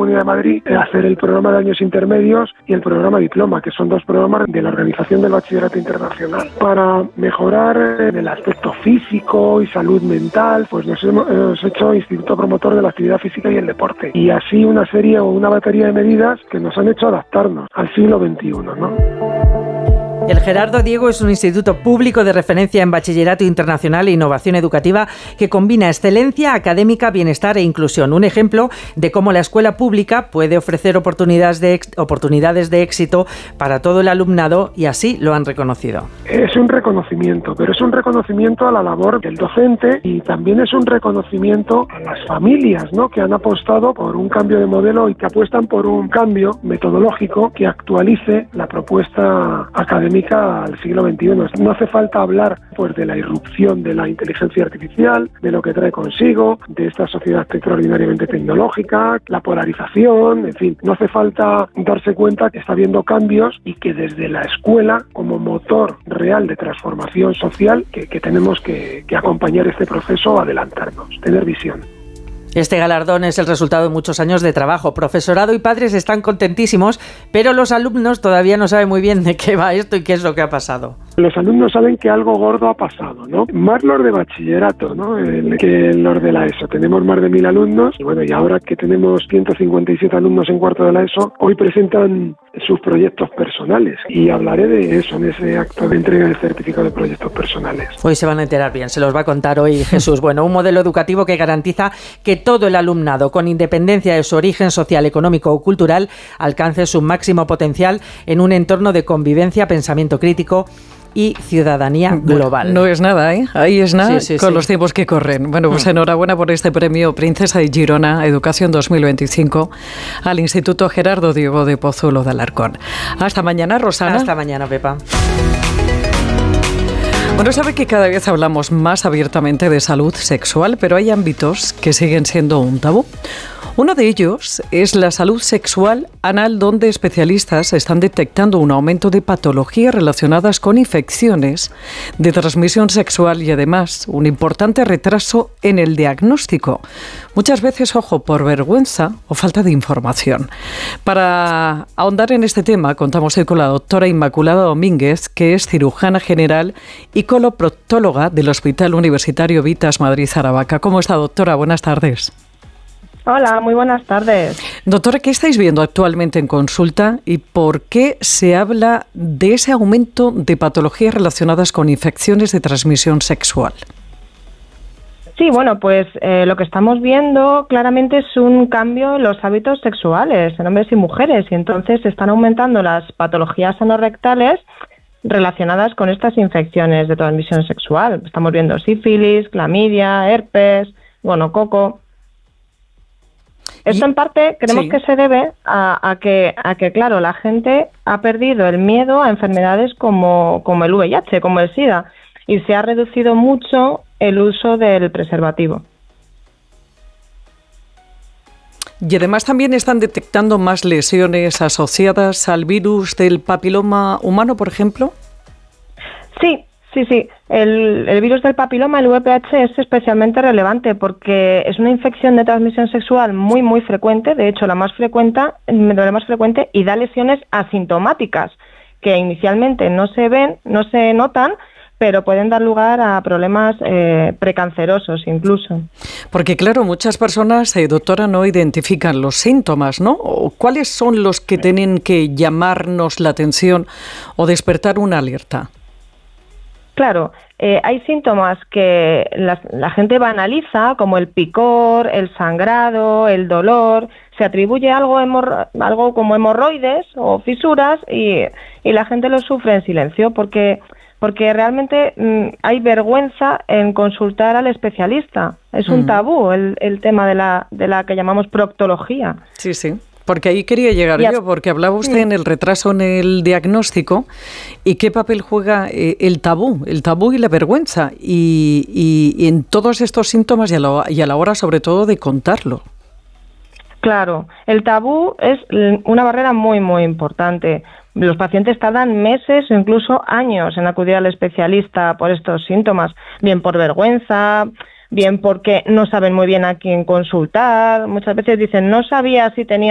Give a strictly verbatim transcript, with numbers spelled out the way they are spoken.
Comunidad de Madrid hacer el programa de años intermedios y el programa diploma, que son dos programas de la Organización del Bachillerato Internacional. Para mejorar en el aspecto físico y salud mental, pues nos hemos, hemos hecho Instituto Promotor de la Actividad Física y el Deporte. Y así una serie o una batería de medidas que nos han hecho adaptarnos al siglo veintiuno, ¿no? El Gerardo Diego es un instituto público de referencia en bachillerato internacional e innovación educativa que combina excelencia académica, bienestar e inclusión. Un ejemplo de cómo la escuela pública puede ofrecer oportunidades de, ex- oportunidades de éxito para todo el alumnado, y así lo han reconocido. Es un reconocimiento, pero es un reconocimiento a la labor del docente y también es un reconocimiento a las familias, ¿no?, que han apostado por un cambio de modelo y que apuestan por un cambio metodológico que actualice la propuesta académica al siglo veintiuno. No hace falta hablar pues de la irrupción de la inteligencia artificial, de lo que trae consigo, de esta sociedad extraordinariamente tecnológica, la polarización, en fin, no hace falta darse cuenta que está habiendo cambios y que desde la escuela, como motor real de transformación social, que, que tenemos que, que acompañar este proceso, adelantarnos, tener visión. Este galardón es el resultado de muchos años de trabajo. Profesorado y padres están contentísimos, pero los alumnos todavía no saben muy bien de qué va esto y qué es lo que ha pasado. Los alumnos saben que algo gordo ha pasado, ¿no? Más los de bachillerato, ¿no?, el, que los de la ESO. Tenemos más de mil alumnos y bueno, y ahora que tenemos ciento cincuenta y siete alumnos en cuarto de la ESO, hoy presentan sus proyectos personales y hablaré de eso en ese acto de entrega del certificado de proyectos personales. Hoy se van a enterar bien, se los va a contar hoy Jesús. Bueno, un modelo educativo que garantiza que todo el alumnado, con independencia de su origen social, económico o cultural, alcance su máximo potencial en un entorno de convivencia, pensamiento crítico y ciudadanía global. No es nada, ¿eh? Ahí es nada, sí, sí, con sí. los tiempos que corren. Bueno, pues enhorabuena por este premio Princesa de Girona Educación dos mil veinticinco al Instituto Gerardo Diego de Pozuelo de Alarcón. Hasta mañana, Rosana. Hasta mañana, Pepa. Bueno, sabe que cada vez hablamos más abiertamente de salud sexual, pero hay ámbitos que siguen siendo un tabú. Uno de ellos es la salud sexual anal, donde especialistas están detectando un aumento de patologías relacionadas con infecciones de transmisión sexual y además un importante retraso en el diagnóstico. Muchas veces, ojo, por vergüenza o falta de información. Para ahondar en este tema, contamos hoy con la doctora Inmaculada Domínguez, que es cirujana general y coloproctóloga del Hospital Universitario Vitas Madrid Aravaca. ¿Cómo está, doctora? Buenas tardes. Hola, muy buenas tardes. Doctora, ¿qué estáis viendo actualmente en consulta y por qué se habla de ese aumento de patologías relacionadas con infecciones de transmisión sexual? Sí, bueno, pues eh, lo que estamos viendo claramente es un cambio en los hábitos sexuales en hombres y mujeres, y entonces están aumentando las patologías anorrectales relacionadas con estas infecciones de transmisión sexual. Estamos viendo sífilis, clamidia, herpes, gonococo. Esto en parte creemos sí. que se debe a, a que, a que, claro, la gente ha perdido el miedo a enfermedades como, como el V I H, como el SIDA, y se ha reducido mucho el uso del preservativo. Y además también están detectando más lesiones asociadas al virus del papiloma humano, por ejemplo. Sí. Sí, sí. El, el virus del papiloma, el V P H, es especialmente relevante porque es una infección de transmisión sexual muy, muy frecuente, de hecho la más frecuente, la más frecuente y da lesiones asintomáticas que inicialmente no se ven, no se notan, pero pueden dar lugar a problemas eh, precancerosos incluso. Porque claro, muchas personas, eh, doctora, no identifican los síntomas, ¿no? ¿Cuáles son los que tienen que llamarnos la atención o despertar una alerta? Claro, eh, hay síntomas que la, la gente banaliza, como el picor, el sangrado, el dolor, se atribuye algo, hemorro- algo como hemorroides o fisuras y, y la gente lo sufre en silencio porque, porque realmente mmm, hay vergüenza en consultar al especialista. Es un tabú el, el tema de la, de la que llamamos proctología. Sí, sí. Porque ahí quería llegar ya. yo, porque hablaba usted en el retraso en el diagnóstico y qué papel juega eh, el tabú, el tabú y la vergüenza y, y, y en todos estos síntomas y a, la, y a la hora sobre todo de contarlo. Claro, el tabú es una barrera muy, muy importante. Los pacientes tardan meses o incluso años en acudir al especialista por estos síntomas, bien por vergüenza, bien porque no saben muy bien a quién consultar. Muchas veces dicen, no sabía si tenía